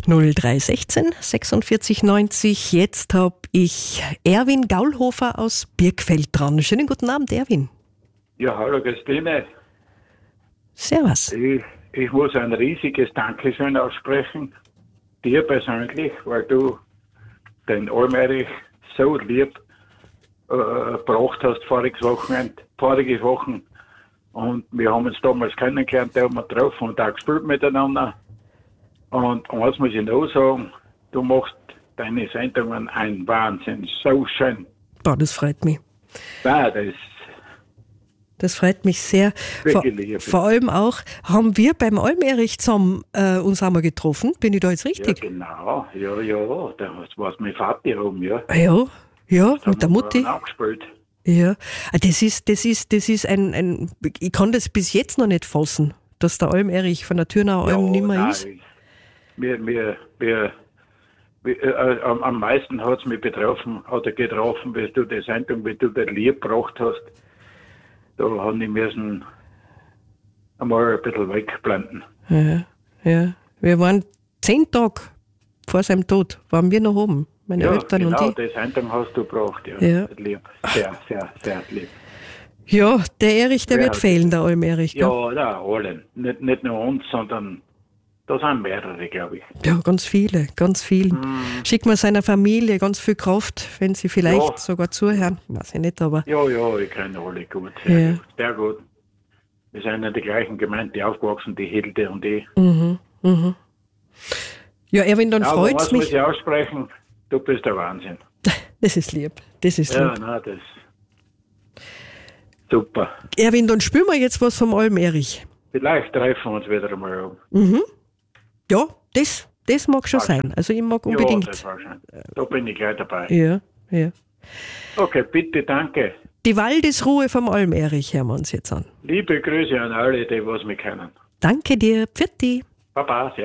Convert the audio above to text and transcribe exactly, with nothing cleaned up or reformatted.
null drei eins sechs sechsundvierzig neunzig. Jetzt habe ich Erwin Gaulhofer aus Birkfeld dran. Schönen guten Abend, Erwin. Ja, hallo Christine. Servus. Ich, ich muss ein riesiges Dankeschön aussprechen, dir persönlich, weil du den Almerich so lieb äh, gebracht hast voriges Wochenende, vorige Wochen. Und wir haben uns damals kennengelernt, da haben wir getroffen und auch gespielt miteinander. Und eins muss ich noch sagen, du machst deine Sendungen ein Wahnsinn, so schön. Boah, das freut mich. Nein, das Das freut mich sehr. Vor, vor allem auch, haben wir beim Almerich zusammen äh, uns einmal getroffen. Bin ich da jetzt richtig? Ja, genau. Ja, ja. Das war mein Vater rum, ja. Ja, ja, Das mit der Mutti. Auch gespielt. Ja, das ist, das ist, das ist ein, ein, ich kann das bis jetzt noch nicht fassen, dass der Almerich von der Thürnauer Alm Ja, nicht mehr nein, ist. Mir, mir, mir, mir, äh, am, am meisten hat es mich betroffen, oder getroffen, wie du die Sendung, wie du das Lied gebracht hast. Da habe ich müssen einmal ein bisschen wegblenden. Ja, ja. Wir waren zehn Tage vor seinem Tod, waren wir noch oben, meine Ja, Eltern genau, und ich. die Sendung hast du gebracht, ja. Ja. Lieb. Sehr, sehr, sehr lieb. Ja, der Erich, der Wer wird hat- fehlen, der Almerich. Gell? Ja, da allen. Nicht, nicht nur uns, sondern da sind mehrere, glaube ich. Ja, ganz viele, ganz viele. Mm. Schickt man seiner Familie ganz viel Kraft, wenn sie vielleicht Ja. sogar zuhören. Weiß ich nicht, aber Ja, ja, ich kenne alle gut. Sehr Ja. gut. Sehr gut. Wir sind in der gleichen Gemeinde aufgewachsen, die Hilde und ich. mhm, mhm. Ja, Erwin, dann Ja, aber freut's was muss mich. ich aussprechen? Du bist der Wahnsinn. Das ist lieb, das ist Ja, lieb. nein, das super. Erwin, dann spielen wir jetzt was vom Almerich. Vielleicht treffen wir uns wieder einmal um. Mhm. Ja, das, das mag schon Passt. sein. Also ich mag Ja, unbedingt. das war schön. Da bin ich gleich dabei. Ja, ja. Okay, bitte, danke. Die Waldesruhe vom Almerich hören wir uns jetzt an. Liebe Grüße an alle, die was mich kennen. Danke dir, Pfiat. Baba.